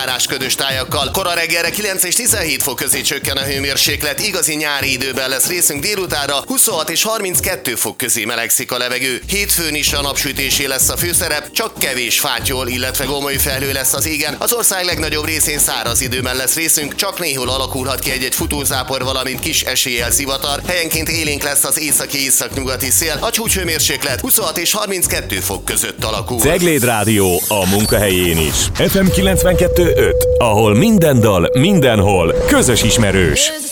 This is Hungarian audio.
időjárás ködös tájakkal. Kora reggelre 9 és 17 fok közé csökken a hőmérséklet, igazi nyári időben lesz részünk délutánra, 26 és 32 fok közé melegszik a levegő. Hétfőn is a napsütésé lesz a főszerep, csak kevés fátyol, illetve gomoly felhő lesz az égen. Az ország legnagyobb részén száraz időben lesz részünk, csak néhol alakulhat ki egy futózápor, valamint kis eséllyel zivatar. Helyenként élénk lesz az északi-északnyugati szél, a csúcshőmérséklet 26 és 32 fok között alakul. Cegléd Rádió a munkahelyén is. FM 92.5, ahol minden dal, mindenhol közös ismerős.